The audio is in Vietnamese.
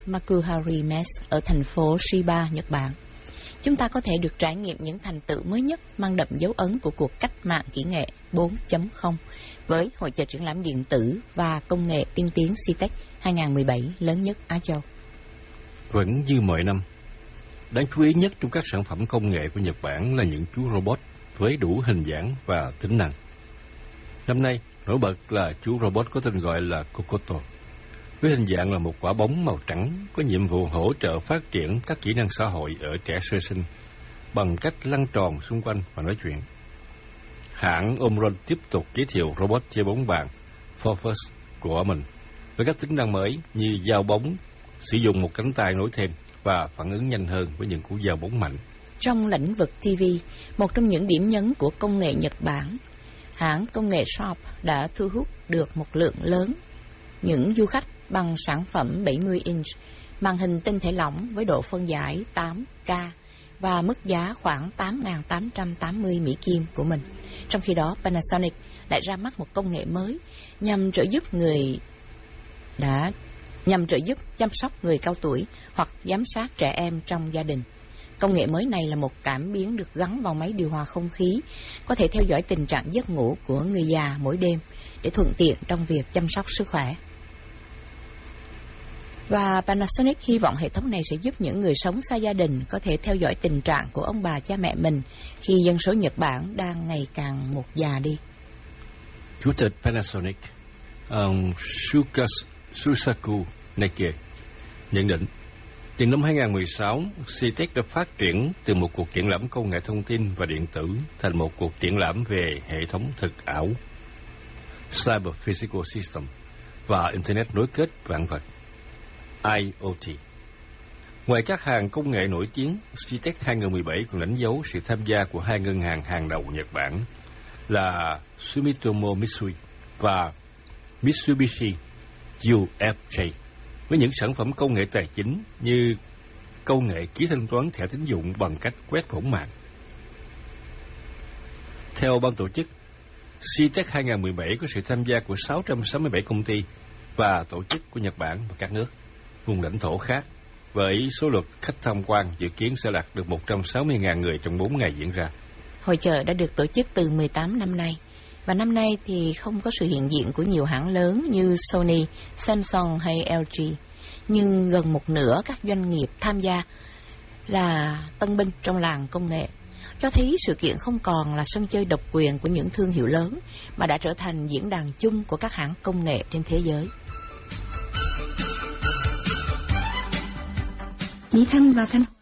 Makuhari Mess ở thành phố Shiba, Nhật Bản. Chúng ta có thể được trải nghiệm những thành tựu mới nhất mang đậm dấu ấn của cuộc cách mạng kỹ nghệ 4.0 với hội chợ triển lãm điện tử và công nghệ tiên tiến CEATEC 2017 lớn nhất Á Châu. Vẫn như mọi năm, đáng chú ý nhất trong các sản phẩm công nghệ của Nhật Bản là những chú robot với đủ hình dáng và tính năng. Năm nay, nổi bật là chú robot có tên gọi là Kokoto, với hình dạng là một quả bóng màu trắng có nhiệm vụ hỗ trợ phát triển các kỹ năng xã hội ở trẻ sơ sinh bằng cách lăn tròn xung quanh và nói chuyện. Hãng Omron tiếp tục giới thiệu robot chơi bóng bàn Forfus của mình với các tính năng mới như giao bóng, sử dụng một cánh tay nối thêm và phản ứng nhanh hơn với những cú giao bóng mạnh. Trong lĩnh vực TV, một trong những điểm nhấn của công nghệ Nhật Bản, hãng công nghệ Sharp đã thu hút được một lượng lớn những du khách bằng sản phẩm 70 inch, màn hình tinh thể lỏng với độ phân giải 8K và mức giá khoảng 8.880 Mỹ Kim của mình. Trong khi đó, Panasonic lại ra mắt một công nghệ mới nhằm trợ giúp chăm sóc người cao tuổi hoặc giám sát trẻ em trong gia đình. Công nghệ mới này là một cảm biến được gắn vào máy điều hòa không khí, có thể theo dõi tình trạng giấc ngủ của người già mỗi đêm để thuận tiện trong việc chăm sóc sức khỏe. Và Panasonic hy vọng hệ thống này sẽ giúp những người sống xa gia đình có thể theo dõi tình trạng của ông bà cha mẹ mình khi dân số Nhật Bản đang ngày càng một già đi. Chủ tịch Panasonic, ông Shusaku Neike, nhận định, từ năm 2016, CEATEC đã phát triển từ một cuộc triển lãm công nghệ thông tin và điện tử thành một cuộc triển lãm về hệ thống thực ảo, Cyber Physical System và Internet nối kết vạn vật, IoT. Ngoài các hàng công nghệ nổi tiếng, CEATEC 2017 còn đánh dấu sự tham gia của hai ngân hàng hàng đầu Nhật Bản là Sumitomo Mitsui và Mitsubishi UFJ, với những sản phẩm công nghệ tài chính như công nghệ ký thanh toán thẻ tín dụng bằng cách quét phỗng màn. Theo ban tổ chức, CEATEC 2017 có sự tham gia của 667 công ty và tổ chức của Nhật Bản và các nước, vùng lãnh thổ khác, với số lượt khách tham quan dự kiến sẽ đạt được 160.000 người trong 4 ngày diễn ra. Hội chợ đã được tổ chức từ 18 năm nay, và năm nay thì không có sự hiện diện của nhiều hãng lớn như Sony, Samsung hay LG, nhưng gần một nửa các doanh nghiệp tham gia là tân binh trong làng công nghệ, cho thấy sự kiện không còn là sân chơi độc quyền của những thương hiệu lớn, mà đã trở thành diễn đàn chung của các hãng công nghệ trên thế giới. Mỹ Thanh và Thanh